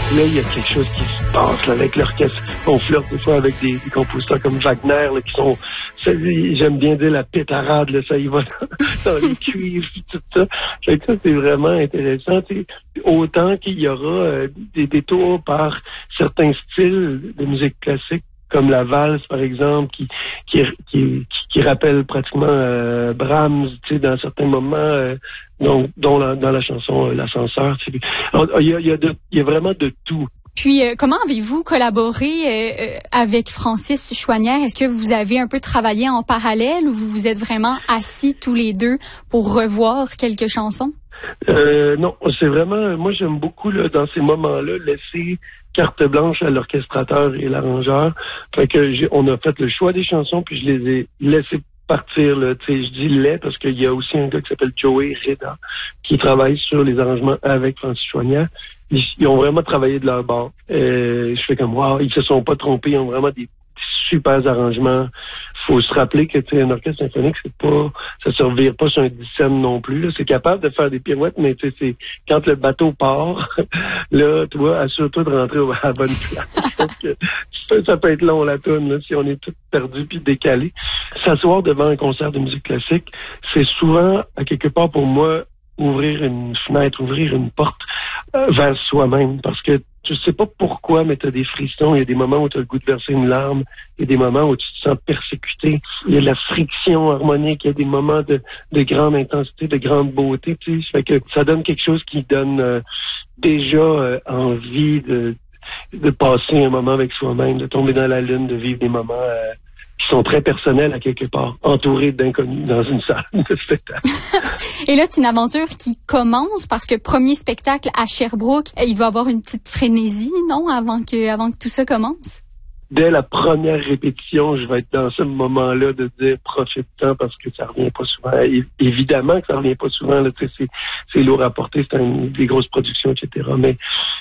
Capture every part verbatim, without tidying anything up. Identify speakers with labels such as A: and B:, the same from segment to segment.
A: Là, il y a quelque chose qui se passe là, avec l'orchestre. On flirte des fois avec des, des compositeurs comme Wagner là, qui sont, ça, j'aime bien dire la pétarade, là, ça y va dans les cuivres, tout ça. Fait que ça, c'est vraiment intéressant. T'sais. Autant qu'il y aura euh, des détours par certains styles de musique classique, comme la valse, par exemple, qui qui qui, qui rappelle pratiquement euh, Brahms, tu sais, dans certains moments, euh, dont, dont la, dans la chanson euh, L'Ascenseur. Il y a, il y a de, il y a vraiment de tout.
B: Puis, euh, comment avez-vous collaboré euh, avec Francis Chouanière? Est-ce que vous avez un peu travaillé en parallèle ou vous vous êtes vraiment assis tous les deux pour revoir quelques chansons?
A: Euh, non, c'est vraiment, moi j'aime beaucoup là, dans ces moments-là laisser carte blanche à l'orchestrateur et l'arrangeur. Fait que j'ai, on a fait le choix des chansons puis je les ai laissés partir là. Tu sais, je dis les parce qu'il y a aussi un gars qui s'appelle Joey Reda qui travaille sur les arrangements avec Francis Chouanière. Ils, ils ont vraiment travaillé de leur bord. Euh, je fais comme wow, ils se sont pas trompés, ils ont vraiment des super arrangements. Faut se rappeler que tu sais, un orchestre symphonique, c'est pas, ça se revire pas sur un dixaine non plus. Là. C'est capable de faire des pirouettes, mais tu sais, c'est quand le bateau part, là, tu vois, assure-toi de rentrer à la bonne place. Parce que ça, ça peut être long la tourne, là, si on est tous perdus puis décalés. S'asseoir devant un concert de musique classique, c'est souvent, à quelque part pour moi, ouvrir une fenêtre, ouvrir une porte euh, vers soi-même, parce que tu sais pas pourquoi, mais tu as des frissons, il y a des moments où tu as le goût de verser une larme, il y a des moments où tu te sens persécuté, il y a de la friction harmonique, il y a des moments de, de grande intensité, de grande beauté, tu sais, ça fait que ça donne quelque chose qui donne euh, déjà euh, envie de, de passer un moment avec soi-même, de tomber dans la lune, de vivre des moments euh, qui sont très personnels à quelque part, entourés d'inconnus dans une salle de spectacle.
B: Et là, c'est une aventure qui commence parce que premier spectacle à Sherbrooke, il doit y avoir une petite frénésie, non, avant que, avant que tout ça commence?
A: Dès la première répétition, je vais être dans ce moment-là de dire profite-en parce que ça revient pas souvent. É- évidemment que ça revient pas souvent, là, tu sais, c'est, c'est lourd à porter, c'est une, des grosses productions, et cetera. Mais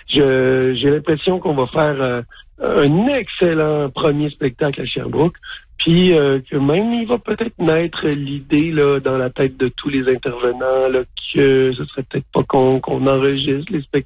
A: je, j'ai l'impression qu'on va faire euh, un excellent premier spectacle à Sherbrooke. Puis euh, que même il va peut-être naître l'idée là dans la tête de tous les intervenants là que ce serait peut-être pas con qu'on enregistre les spectacles